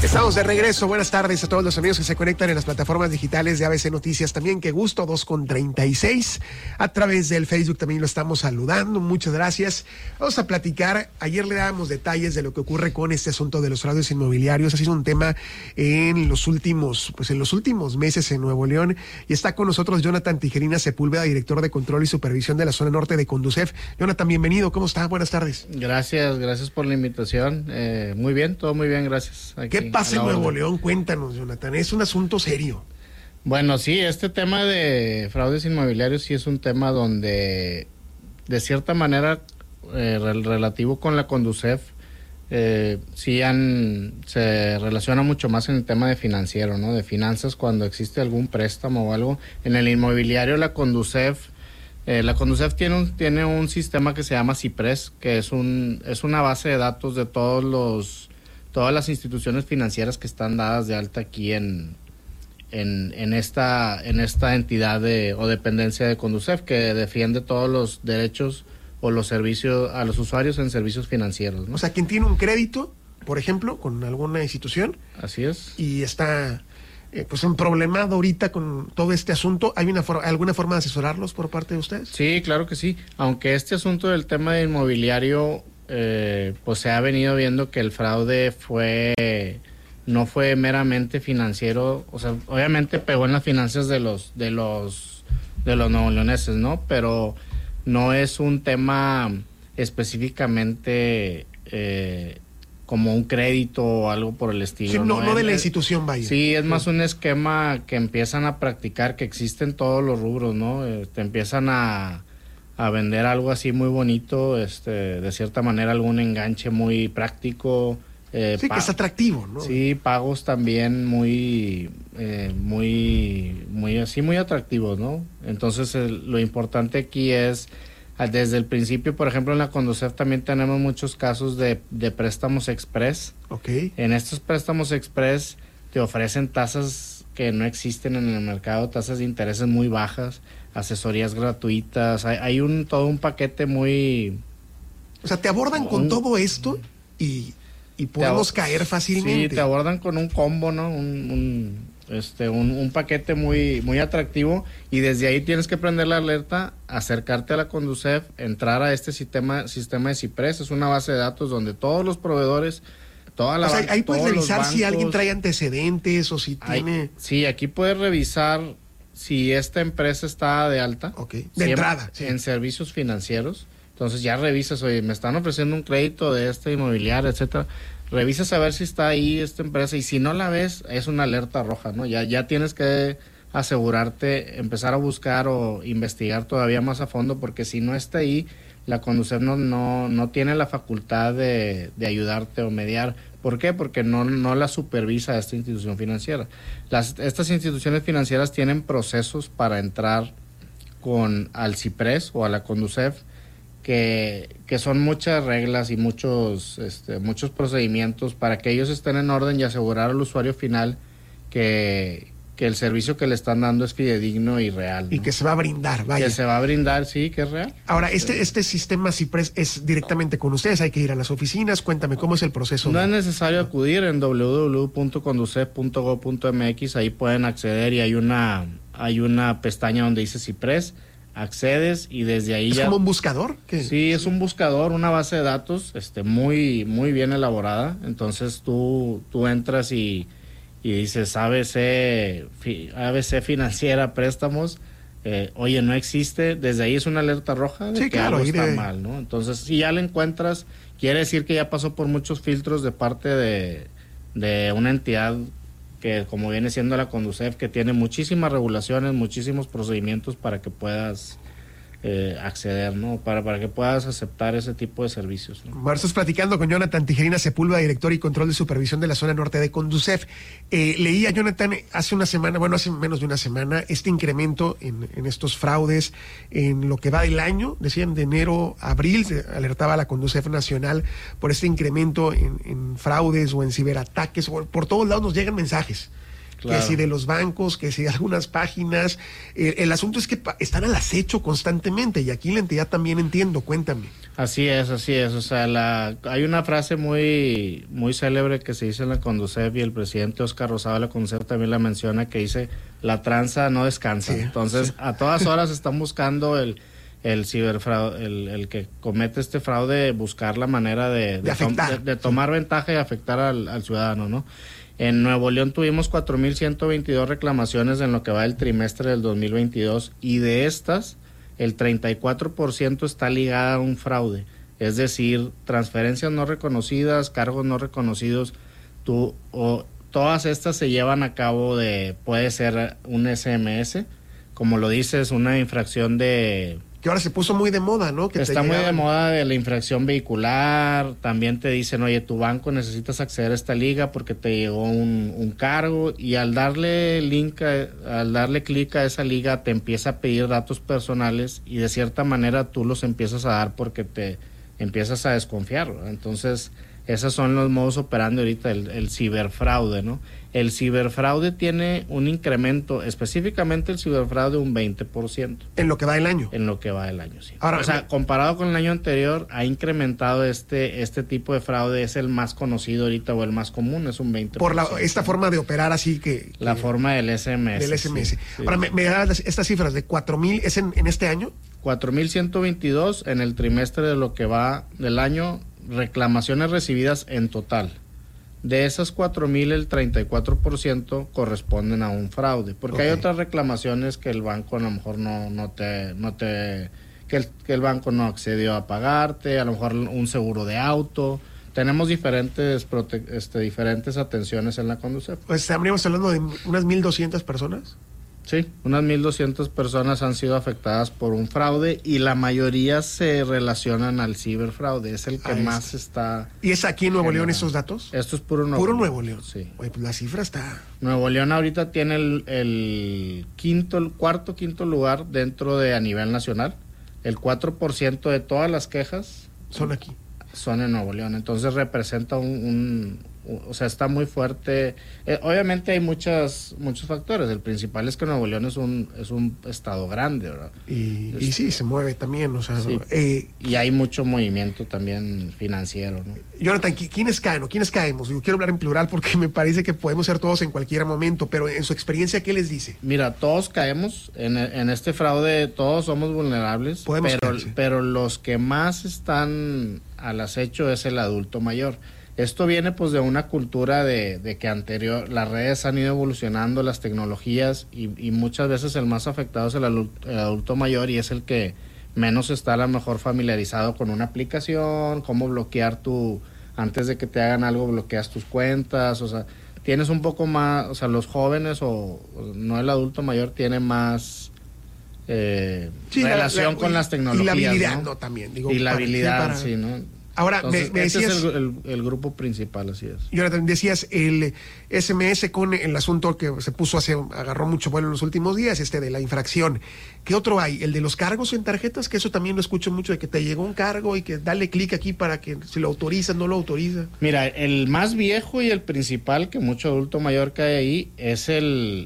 Estamos de regreso. Buenas tardes a todos los amigos que se conectan en las plataformas digitales de ABC Noticias. También, qué gusto, 2:36. A través del Facebook también lo estamos saludando. Muchas gracias. Vamos a platicar. Ayer le dábamos detalles de lo que ocurre con este asunto de los fraudes inmobiliarios. Ha sido un tema en los últimos meses en Nuevo León. Y está con nosotros Jonathan Tijerina Sepúlveda, director de Control y Supervisión de la Zona Norte de Conducef. Jonathan, bienvenido. ¿Cómo está? Buenas tardes. Gracias por la invitación. Muy bien, todo muy bien, gracias. Aquí, ¿qué pasa en Nuevo León? Cuéntanos, Jonathan. Es un asunto serio. Bueno, sí, este tema de fraudes inmobiliarios sí es un tema donde, de cierta manera, relativo con la Conducef, se relaciona mucho más en el tema de financiero, ¿no? De finanzas, cuando existe algún préstamo o algo. En el inmobiliario, la Conducef tiene un sistema que se llama CIPRES, que es una base de datos de todas las instituciones financieras que están dadas de alta aquí en esta entidad o dependencia de Conducef, que defiende todos los derechos o los servicios a los usuarios en servicios financieros, ¿no? O sea, quien tiene un crédito, por ejemplo, con alguna institución. Así es. Y está pues un problemado ahorita con todo este asunto. ¿Hay alguna forma de asesorarlos por parte de ustedes? Sí, claro que sí. Aunque este asunto del tema de inmobiliario, pues se ha venido viendo que el fraude no fue meramente financiero. O sea, obviamente pegó en las finanzas de los neoleoneses, ¿no? Pero no es un tema específicamente como un crédito o algo por el estilo. Sí, no de la institución, vaya. Sí, es más un esquema que empiezan a practicar, que existen todos los rubros, ¿no? Te empiezan a vender algo así muy bonito, de cierta manera algún enganche muy práctico. Sí, que es atractivo, ¿no? Sí, pagos también muy atractivos, ¿no? Entonces lo importante aquí es, desde el principio, por ejemplo, en la Conducef también tenemos muchos casos de préstamos express. Okay. En estos préstamos express te ofrecen tasas que no existen en el mercado, tasas de intereses muy bajas, asesorías gratuitas, hay todo un paquete muy... O sea, te abordan con todo esto y podemos caer fácilmente. Sí, te abordan con un combo, ¿no? Un paquete muy, muy atractivo, y desde ahí tienes que prender la alerta, acercarte a la Conducef, entrar a este sistema de CIPRES. Es una base de datos donde todos los proveedores, ahí puedes revisar si alguien trae antecedentes o si tiene... Sí, aquí puedes revisar si esta empresa está de alta. Okay. De entrada. Sí. En servicios financieros. Entonces ya revisas, oye, me están ofreciendo un crédito de esta inmobiliaria, etcétera. Revisas a ver si está ahí esta empresa, y si no la ves, es una alerta roja, ¿no? Ya tienes que asegurarte, empezar a buscar o investigar todavía más a fondo, porque si no está ahí, la Conducef no tiene la facultad de ayudarte o mediar. ¿Por qué? Porque no la supervisa esta institución financiera. Estas instituciones financieras tienen procesos para entrar al CIPRES o a la Conducef, que son muchas reglas y muchos procedimientos para que ellos estén en orden y asegurar al usuario final que el servicio que le están dando es fidedigno y real, ¿no? Y que se va a brindar, vaya. Que se va a brindar, sí, que es real. Ahora, este sistema CIPRES es directamente con ustedes, hay que ir a las oficinas. Cuéntame, ¿cómo es el proceso? No es necesario acudir. En www.conducef.gov.mx, ahí pueden acceder, y hay una pestaña donde dice CIPRES. Accedes y desde ahí ¿Es como un buscador? Sí, es un buscador, una base de datos muy, muy bien elaborada. Entonces tú entras y dices ABC Financiera, préstamos. Oye, no existe. Desde ahí es una alerta roja de que algo está mal, ¿no? Entonces, si ya la encuentras, quiere decir que ya pasó por muchos filtros de parte de una entidad que, como viene siendo la Conducef, que tiene muchísimas regulaciones, muchísimos procedimientos para que puedas acceder, ¿no? Para que puedas aceptar ese tipo de servicios, ¿no? Bueno, estás platicando con Jonathan Tijerina Sepúlveda, director y control de supervisión de la zona norte de Conducef. Leía, Jonathan, hace menos de una semana, este incremento en estos fraudes en lo que va del año. Decían de enero a abril, se alertaba a la Conducef Nacional por este incremento en fraudes o en ciberataques. Por todos lados nos llegan mensajes que si de los bancos, que si de algunas páginas. El asunto es que están al acecho constantemente, y aquí la entidad también entiendo, cuéntame. Así es, o sea, hay una frase muy célebre que se dice en la Conducef, y el presidente Óscar Rosado de la Conducef también la menciona, que dice, la tranza no descansa. Sí, entonces, sí, a todas horas están buscando el ciberfraude, el que comete este fraude, buscar la manera de tomar ventaja y afectar al ciudadano, ¿no? En Nuevo León tuvimos 4.122 reclamaciones en lo que va del trimestre del 2022, y de estas, el 34% está ligada a un fraude. Es decir, transferencias no reconocidas, cargos no reconocidos, todas estas se llevan a cabo puede ser un SMS, como lo dices, una infracción que ahora se puso muy de moda, ¿no? Que está muy de moda, de la infracción vehicular. También te dicen, oye, tu banco necesitas acceder a esta liga porque te llegó un cargo, y al darle clic a esa liga te empieza a pedir datos personales, y de cierta manera tú los empiezas a dar porque te empiezas a desconfiar, ¿no? Entonces, esos son los modos operando ahorita, el ciberfraude, ¿no? El ciberfraude tiene un incremento, específicamente el ciberfraude, un 20%. ¿En lo que va del año? En lo que va del año, sí. Ahora, o sea, comparado con el año anterior, ha incrementado este tipo de fraude, es el más conocido ahorita, o el más común, es un 20%. Por esta forma de operar así que la forma del SMS. Del SMS. Sí, ahora, me das estas cifras de 4,000, ¿es en este año? 4.122 en el trimestre de lo que va del año, reclamaciones recibidas en total. De esas 4,000, el 34% corresponden a un fraude, porque hay otras reclamaciones que el banco a lo mejor que el banco no accedió a pagarte, a lo mejor un seguro de auto. Tenemos diferentes atenciones en la Conducef. Pues estaríamos hablando de unas 1,200 personas. Sí, unas 1,200 personas han sido afectadas por un fraude, y la mayoría se relacionan al ciberfraude, es el que más está... ¿Y es aquí en Nuevo León esos datos? Esto es puro Nuevo León. Puro Nuevo León. Sí. Oye, pues la cifra está... Nuevo León ahorita tiene el quinto lugar dentro de a nivel nacional. El 4% de todas las quejas son aquí. Son en Nuevo León, entonces representa o sea, está muy fuerte. Obviamente hay muchos factores. El principal es que Nuevo León es un estado grande, ¿verdad? Y sí, se mueve también, o sea... Sí. Y hay mucho movimiento también financiero, ¿no? Jonathan, ¿quiénes caen o quiénes caemos? Digo, quiero hablar en plural porque me parece que podemos ser todos en cualquier momento, pero en su experiencia, ¿qué les dice? Mira, todos caemos en este fraude, todos somos vulnerables, pero los que más están al acecho es el adulto mayor. Esto viene pues de una cultura de que las redes han ido evolucionando, las tecnologías, y muchas veces el más afectado es el adulto mayor, y es el que menos está a lo mejor familiarizado con una aplicación, cómo bloquear antes de que te hagan algo, bloqueas tus cuentas, o sea, tienes un poco más, o sea, los jóvenes o no el adulto mayor tiene más relación con las tecnologías. Y la habilidad, ¿no? También, digo. Y la habilidad, sí, ¿no? Ahora, entonces, me decías... Este es el grupo principal, así es. Jonathan, decías el SMS con el asunto que se agarró mucho vuelo en los últimos días, de la infracción. ¿Qué otro hay? El de los cargos en tarjetas, que eso también lo escucho mucho, de que te llegó un cargo y que dale clic aquí para que si lo autoriza, no lo autoriza. Mira, el más viejo y el principal, que mucho adulto mayor cae ahí, es el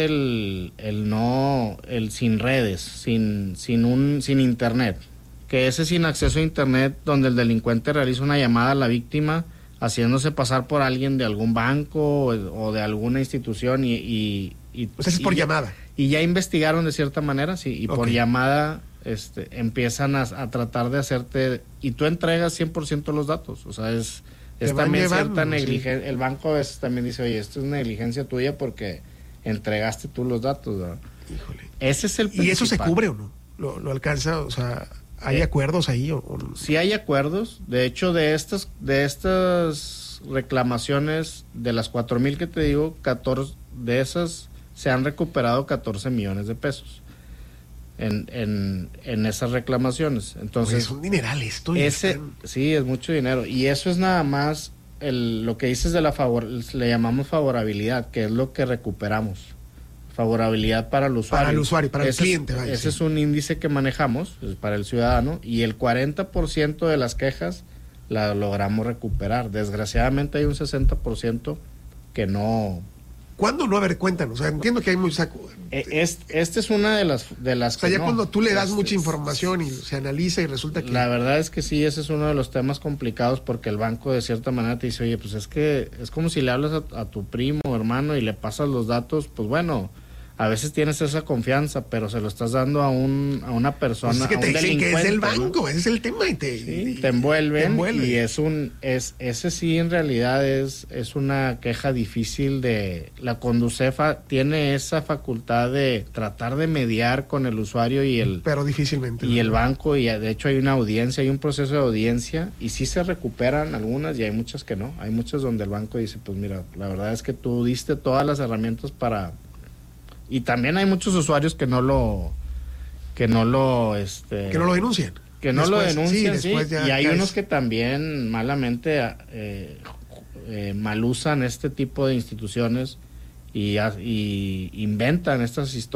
sin redes, sin internet. Que ese sin acceso a internet, donde el delincuente realiza una llamada a la víctima haciéndose pasar por alguien de algún banco o de alguna institución y o sea, es por llamada. Y ya investigaron de cierta manera, sí, y por llamada empiezan a tratar de hacerte, y tú entregas 100% los datos, o sea, es también cierta negligencia. Sí. El banco a veces también dice, oye, esto es negligencia tuya porque entregaste tú los datos, ¿verdad? Híjole. Eso es el principal. ¿Y eso se cubre o no? ¿Lo alcanza? O sea... ¿Hay acuerdos ahí? Sí hay acuerdos. De hecho, de estas reclamaciones, de las 4,000 que te digo, 14 de esas se han recuperado 14 millones de pesos en esas reclamaciones. Entonces, es un dineral esto. Sí, es mucho dinero. Y eso es nada más lo que dices de le llamamos favorabilidad, que es lo que recuperamos. Favorabilidad para el usuario. Para el usuario, para el cliente. Ese es un índice que manejamos para el ciudadano, y el 40% de las quejas la logramos recuperar. Desgraciadamente hay un 60% que no ¿Cuándo no? A ver, cuéntanos. O sea, entiendo que hay muchos... Este es una de las o sea, ya cuando tú le das mucha información y se analiza y resulta que... La verdad es que sí, ese es uno de los temas complicados porque el banco de cierta manera te dice, oye, pues es que es como si le hablas a tu primo o hermano y le pasas los datos, pues bueno, a veces tienes esa confianza, pero se lo estás dando a una persona, pues es que te dicen que es del banco, ¿no? Ese es el tema y te envuelven. Y ese sí en realidad es una queja difícil de... La Conducefa tiene esa facultad de tratar de mediar con el usuario pero difícilmente. Y el banco, y de hecho hay una audiencia, hay un proceso de audiencia, y sí se recuperan algunas y hay muchas que no. Hay muchas donde el banco dice, pues mira, la verdad es que tú diste todas las herramientas para... Y también hay muchos usuarios que no lo denuncian. Que no lo denuncian, sí. Y hay unos es... que también malamente malusan este tipo de instituciones y inventan estas historias.